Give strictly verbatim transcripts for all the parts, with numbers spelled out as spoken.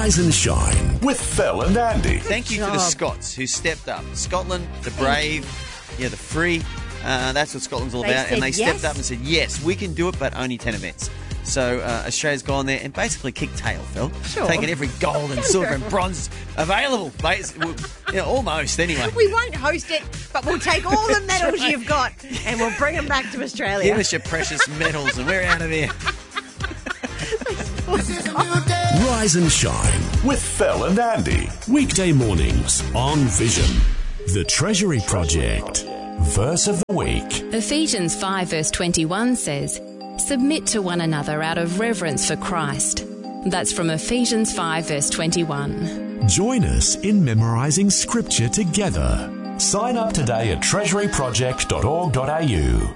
Rise and shine with Phil and Andy. Thank you to the Scots who stepped up. Scotland, the brave, yeah, the free. Uh, that's what Scotland's all They about. And they said stepped yes. up and said, yes, we can do it, but only ten events. So uh, Australia's gone there and basically kicked tail, Phil. Sure. Taking every gold and silver and bronze available. Bas- well, yeah, almost, anyway. We won't host it, but we'll take all the medals you've got and we'll bring them back to Australia. Give us your precious medals and we're out of here. Rise and shine with Phil and Andy. Weekday mornings on Vision. The Treasury Project. Verse of the week. Ephesians five verse twenty-one says, "Submit to one another out of reverence for Christ." That's from Ephesians five verse twenty-one. Join us in memorising scripture together. Sign up today at treasury project dot org dot a u.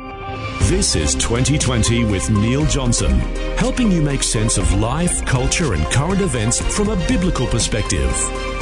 This is twenty twenty with Neil Johnson, helping you make sense of life, culture and current events from a biblical perspective.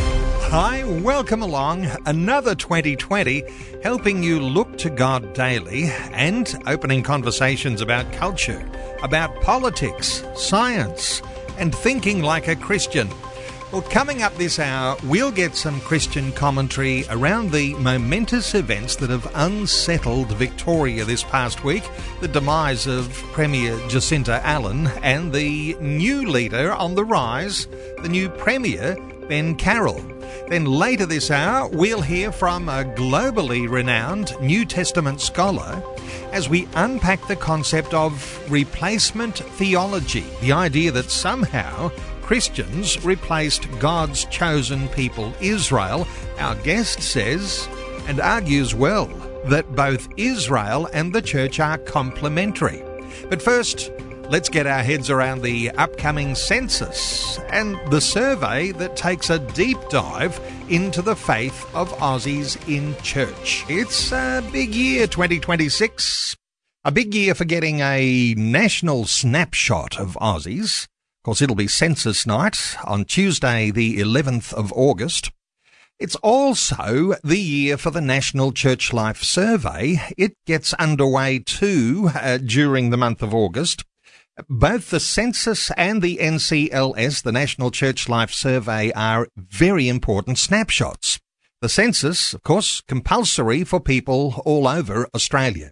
Hi, welcome along. Another twenty twenty, helping you look to God daily and opening conversations about culture, about politics, science, and thinking like a Christian. Well, coming up this hour, we'll get some Christian commentary around the momentous events that have unsettled Victoria this past week, the demise of Premier Jacinta Allen and the new leader on the rise, the new Premier, Ben Carroll. Then later this hour, we'll hear from a globally renowned New Testament scholar as we unpack the concept of replacement theology, the idea that somehow Christians replaced God's chosen people, Israel. Our guest says, and argues well, that both Israel and the church are complementary. But first, let's get our heads around the upcoming census and the survey that takes a deep dive into the faith of Aussies in church. It's a big year, twenty twenty-six. A big year for getting a national snapshot of Aussies. Of course, it'll be census night on Tuesday, the eleventh of August. It's also the year for the National Church Life Survey. It gets underway too uh, during the month of August. Both the census and the N C L S, the National Church Life Survey, are very important snapshots. The census, of course, compulsory for people all over Australia.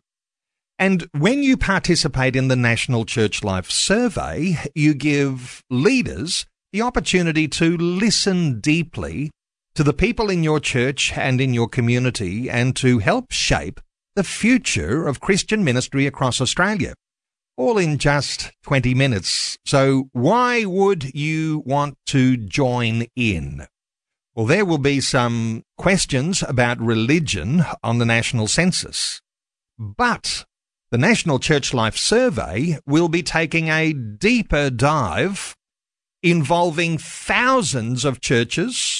And when you participate in the National Church Life Survey, you give leaders the opportunity to listen deeply to the people in your church and in your community and to help shape the future of Christian ministry across Australia. All in just twenty minutes. So why would you want to join in? Well, there will be some questions about religion on the national census. But the National Church Life Survey will be taking a deeper dive involving thousands of churches,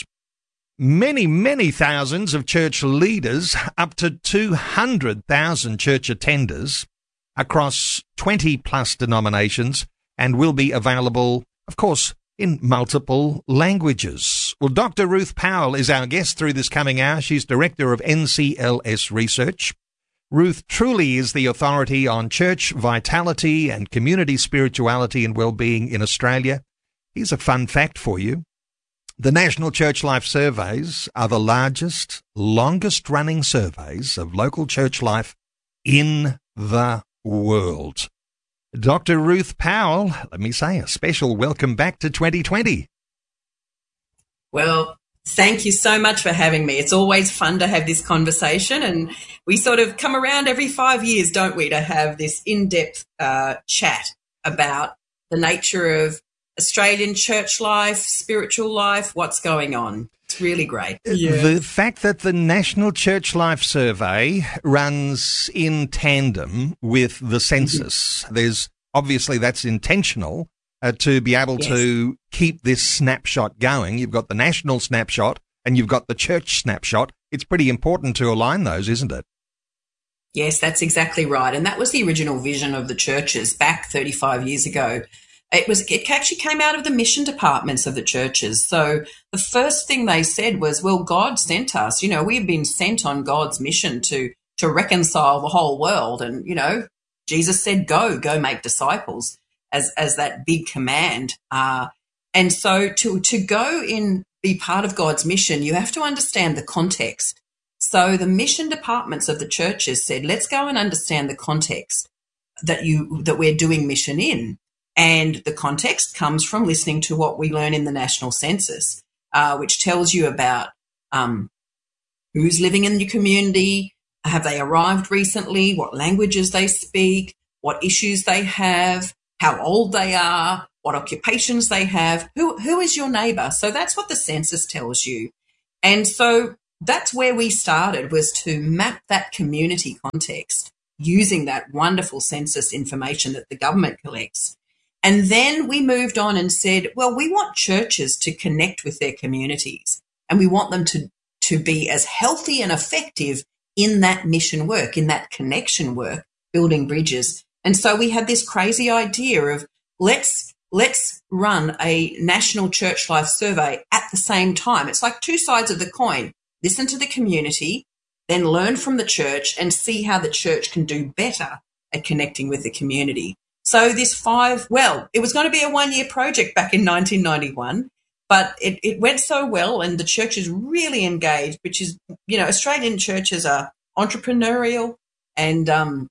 many, many thousands of church leaders, up to two hundred thousand church attenders across twenty plus denominations, and will be available, of course, in multiple languages. Well, Doctor Ruth Powell is our guest through this coming hour. She's Director of N C L S Research. Ruth truly is the authority on church vitality and community spirituality and well-being in Australia. Here's a fun fact for you. The National Church Life Surveys are the largest, longest-running surveys of local church life in the world. Doctor Ruth Powell, let me say a special welcome back to twenty twenty. Well, thank you so much for having me. It's always fun to have this conversation, and we sort of come around every five years, don't we, to have this in-depth uh, chat about the nature of Australian church life, spiritual life, what's going on. It's really great. Yeah. The fact that the National Church Life Survey runs in tandem with the census, mm-hmm. there's obviously that's intentional uh, to be able yes. to keep this snapshot going. You've got the national snapshot and you've got the church snapshot. It's pretty important to align those, isn't it? Yes, that's exactly right. And that was the original vision of the churches back thirty-five years ago. It was. It actually came out of the mission departments of the churches. So the first thing they said was, well, God sent us. You know, we've been sent on God's mission to to reconcile the whole world. And, you know, Jesus said, go, go make disciples as, as that big command. Uh, And so to, to go in, be part of God's mission, you have to understand the context. So the mission departments of the churches said, let's go and understand the context that you, that we're doing mission in. And the context comes from listening to what we learn in the national census, uh, which tells you about um, who's living in your community, have they arrived recently, what languages they speak, what issues they have, how old they are, what occupations they have, who who is your neighbour. So that's what the census tells you. And so that's where we started, was to map that community context using that wonderful census information that the government collects. And then we moved on and said, well, we want churches to connect with their communities, and we want them to, to be as healthy and effective in that mission work, in that connection work, building bridges. And so we had this crazy idea of let's let's run a national church life survey at the same time. It's like two sides of the coin. Listen to the community, then learn from the church and see how the church can do better at connecting with the community. So this five, well, it was going to be a one-year project back in nineteen ninety-one, but it, it went so well and the church is really engaged, which is, you know, Australian churches are entrepreneurial, and um,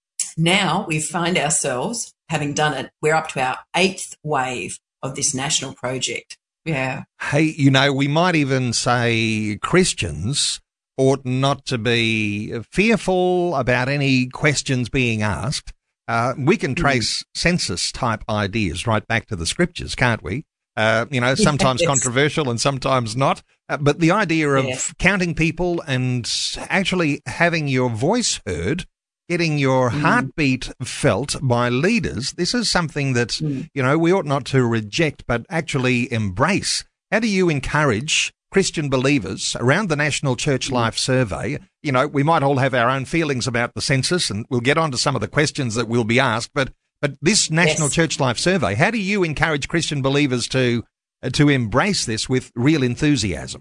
now we find ourselves, having done it, we're up to our eighth wave of this national project. Yeah. Hey, you know, we might even say Christians ought not to be fearful about any questions being asked. Uh, we can trace mm. census-type ideas right back to the scriptures, can't we? Uh, you know, sometimes yes. controversial and sometimes not. Uh, but the idea of yeah. counting people and actually having your voice heard, getting your mm. heartbeat felt by leaders, this is something that, mm. you know, we ought not to reject but actually embrace. How do you encourage Christian believers around the National Church Life Survey? You know, we might all have our own feelings about the census, and we'll get on to some of the questions that will be asked, but but this National yes. Church Life Survey, how do you encourage Christian believers to uh, to embrace this with real enthusiasm?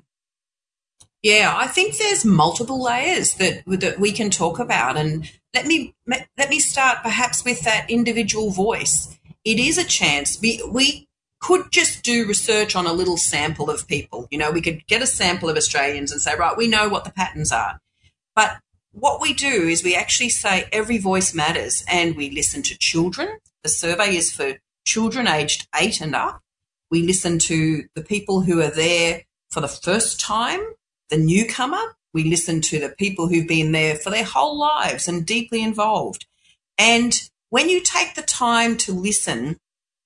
Yeah, I think there's multiple layers that that we can talk about, and let me let me start perhaps with that individual voice. It is a chance. We we could just do research on a little sample of people. You know, we could get a sample of Australians and say, right, we know what the patterns are. But what we do is we actually say every voice matters, and we listen to children. The survey is for children aged eight and up. We listen to the people who are there for the first time, the newcomer. We listen to the people who've been there for their whole lives and deeply involved. And when you take the time to listen,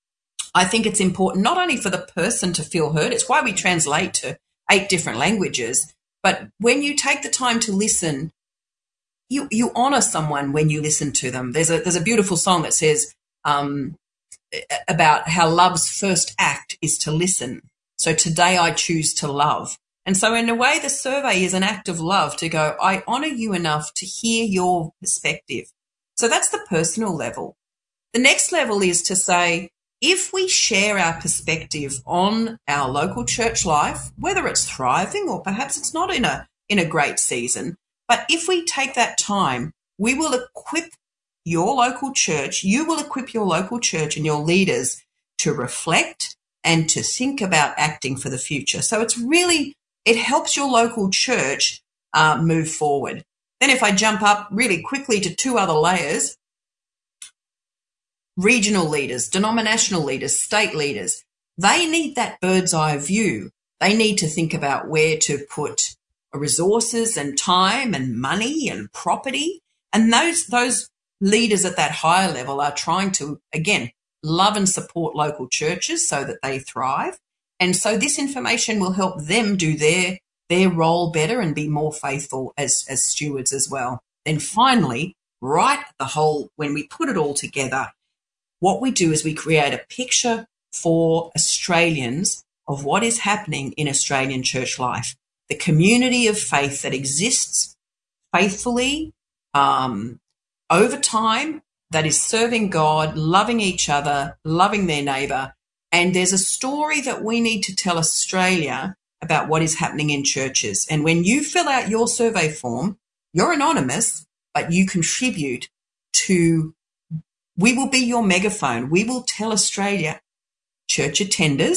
I think it's important not only for the person to feel heard, it's why we translate to eight different languages, but when you take the time to listen, you you honour someone when you listen to them. There's a there's a beautiful song that says um, about how love's first act is to listen. So today I choose to love. And so in a way, the survey is an act of love to go, I honour you enough to hear your perspective. So that's the personal level. The next level is to say, if we share our perspective on our local church life, whether it's thriving or perhaps it's not in a in a great season, but if we take that time, we will equip your local church, you will equip your local church and your leaders to reflect and to think about acting for the future. So it's really, it helps your local church uh, move forward. Then if I jump up really quickly to two other layers, regional leaders, denominational leaders, state leaders, they need that bird's eye view. They need to think about where to put resources and time and money and property. And those, those leaders at that higher level are trying to, again, love and support local churches so that they thrive. And so this information will help them do their, their role better and be more faithful as, as stewards as well. Then finally, right at the whole, when we put it all together, what we do is we create a picture for Australians of what is happening in Australian church life, the community of faith that exists faithfully um, over time, that is serving God, loving each other, loving their neighbour. And there's a story that we need to tell Australia about what is happening in churches. And when you fill out your survey form, you're anonymous, but you contribute to. We will be your megaphone. We will tell Australia, church attenders,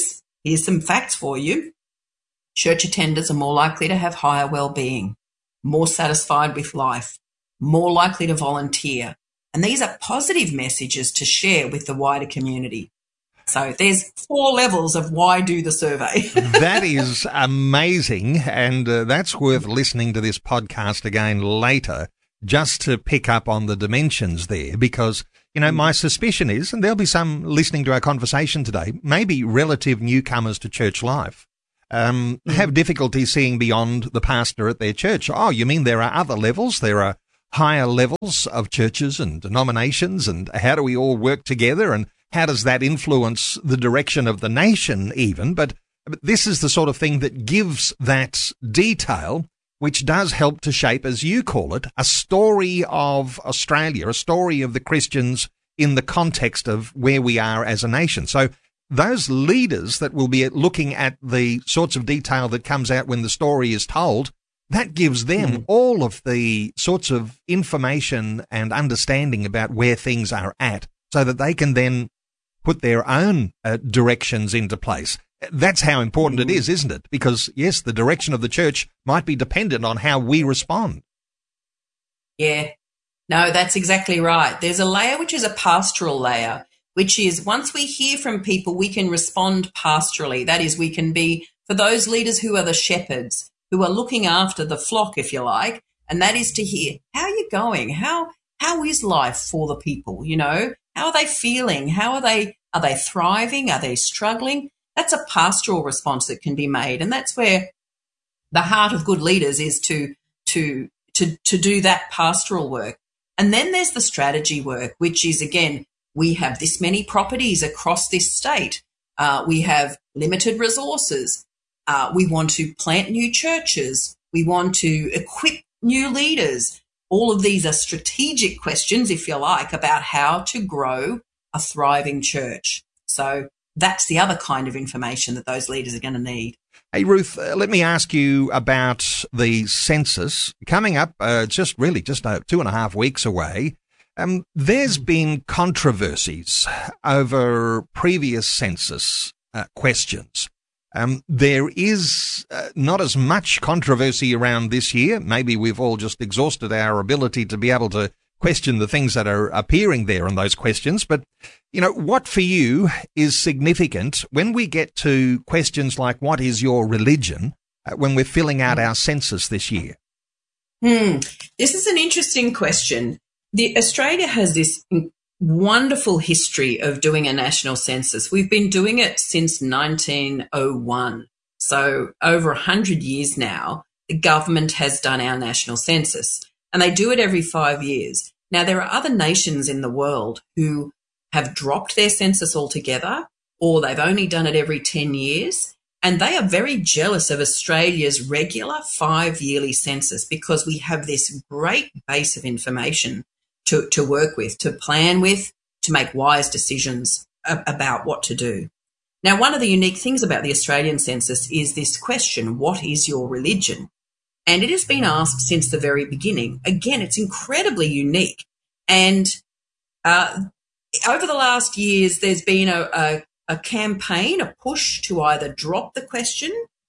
Here's some facts for you. Church attenders are more likely to have higher well-being, more satisfied with life, more likely to volunteer. And these are positive messages to share with the wider community. So there's four levels of why do the survey. That is amazing, and uh, that's worth listening to this podcast again later just to pick up on the dimensions there, because, you know, my suspicion is, and there'll be some listening to our conversation today, maybe relative newcomers to church life, um, mm. have difficulty seeing beyond the pastor at their church. Oh, you mean there are other levels? There are higher levels of churches and denominations, and how do we all work together, and how does that influence the direction of the nation even? But, but this is the sort of thing that gives that detail, which does help to shape, as you call it, a story of Australia, a story of the Christians in the context of where we are as a nation. So those leaders that will be looking at the sorts of detail that comes out when the story is told, that gives them mm. all of the sorts of information and understanding about where things are at, so that they can then put their own uh, directions into place. That's how important it is, isn't it? Because, yes, the direction of the church might be dependent on how we respond. Yeah. No, that's exactly right. There's a layer which is a pastoral layer, which is once we hear from people, we can respond pastorally. That is, we can be, for those leaders who are the shepherds, who are looking after the flock, if you like, and that is to hear, how are you going? How How is life for the people, you know? How are they feeling? How are they, are they thriving? Are they struggling? That's a pastoral response that can be made. And that's where the heart of good leaders is to, to, to, to do that pastoral work. And then there's the strategy work, which is, again, we have this many properties across this state. Uh, we have limited resources. Uh, we want to plant new churches. We want to equip new leaders. All of these are strategic questions, if you like, about how to grow a thriving church. So that's the other kind of information that those leaders are going to need. Hey, Ruth, uh, let me ask you about the census coming up, uh, just really just uh, two and a half weeks away. Um, there's been controversies over previous census uh, questions. Um, there is uh, not as much controversy around this year. Maybe we've all just exhausted our ability to be able to question the things that are appearing there in those questions. But, you know, what for you is significant when we get to questions like, what is your religion, uh, when we're filling out our census this year? Hmm. This is an interesting question. The Australia has this wonderful history of doing a national census. We've been doing it since nineteen oh one. So over one hundred years now, the government has done our national census, and they do it every five years. Now, there are other nations in the world who have dropped their census altogether, or they've only done it every ten years, and they are very jealous of Australia's regular five-yearly census because we have this great base of information to, to work with, to plan with, to make wise decisions about what to do. Now, one of the unique things about the Australian census is this question, what is your religion? And it has been asked since the very beginning. Again, it's incredibly unique. And uh, over the last years, there's been a, a, a campaign, a push to either drop the question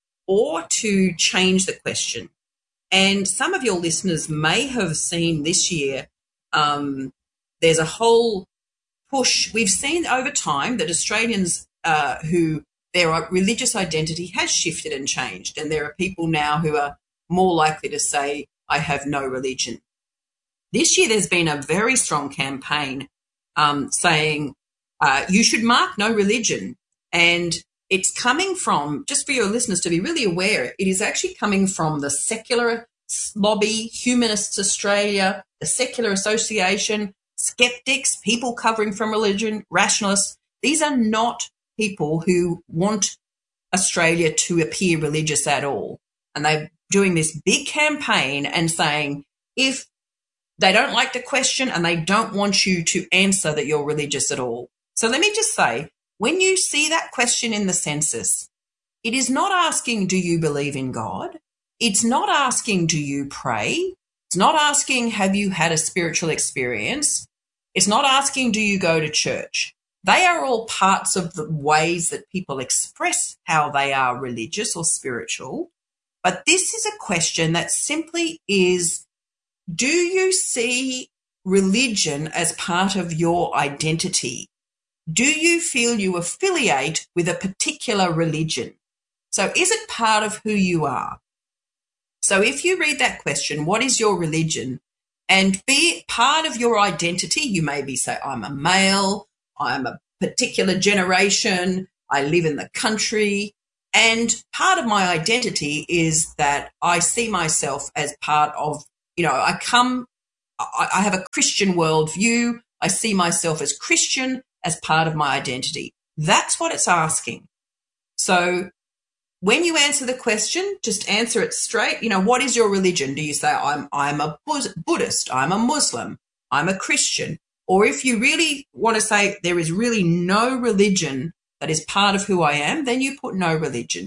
or to change the question. And some of your listeners may have seen this year, um, there's a whole push. We've seen over time that Australians uh, who their religious identity has shifted and changed. And there are people now who are more likely to say, I have no religion. This year there's been a very strong campaign um, saying uh, you should mark no religion. And it's coming from, just for your listeners to be really aware, it is actually coming from the secular lobby, Humanists Australia, the Secular Association, skeptics, people covering from religion, rationalists. These are not people who want Australia to appear religious at all. And they're doing this big campaign and saying if they don't like the question and they don't want you to answer that you're religious at all. So let me just say, when you see that question in the census, it is not asking, do you believe in God? It's not asking, do you pray? It's not asking, have you had a spiritual experience? It's not asking, do you go to church? They are all parts of the ways that people express how they are religious or spiritual. But this is a question that simply is, do you see religion as part of your identity? Do you feel you affiliate with a particular religion? So is it part of who you are? So if you read that question, what is your religion? And be part of your identity, you maybe say, I'm a male, I'm a particular generation, I live in the country, and part of my identity is that I see myself as part of, you know, I come, I, I have a Christian worldview, I see myself as Christian as part of my identity. That's what it's asking. So when you answer the question, just answer it straight. You know, what is your religion? Do you say, I'm, I'm a Buddhist, I'm a Muslim, I'm a Christian? Or if you really want to say there is really no religion that is part of who I am, then you put no religion.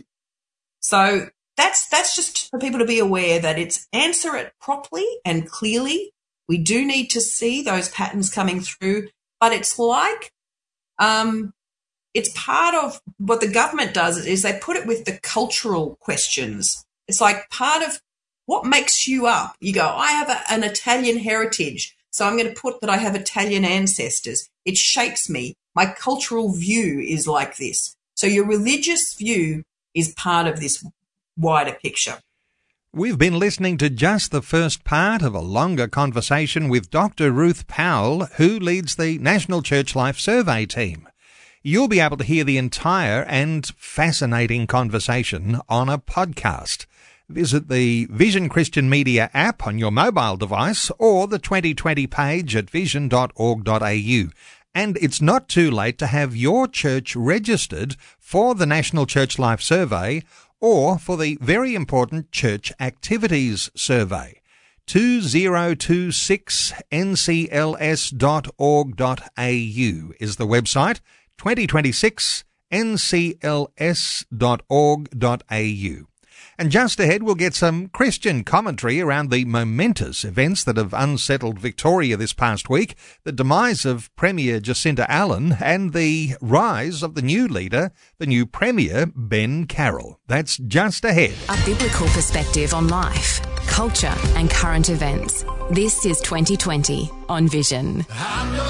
So that's that's just for people to be aware that it's answer it properly and clearly. We do need to see those patterns coming through, but it's like um, it's part of what the government does is they put it with the cultural questions. It's like part of what makes you up. You go, I have a, an Italian heritage. So I'm going to put that I have Italian ancestors. It shapes me. My cultural view is like this. So your religious view is part of this wider picture. We've been listening to just the first part of a longer conversation with Doctor Ruth Powell, who leads the National Church Life Survey team. You'll be able to hear the entire and fascinating conversation on a podcast. Visit the Vision Christian Media app on your mobile device or the twenty twenty page at vision dot org dot a u. And it's not too late to have your church registered for the National Church Life Survey or for the very important Church Activities Survey. two zero two six n c l s dot org dot a u is the website, twenty twenty-six n c l s dot org dot a u. And just ahead, we'll get some Christian commentary around the momentous events that have unsettled Victoria this past week, the demise of Premier Jacinta Allen, and the rise of the new leader, the new Premier, Ben Carroll. That's just ahead. A biblical perspective on life, culture and current events. This is twenty twenty on Vision.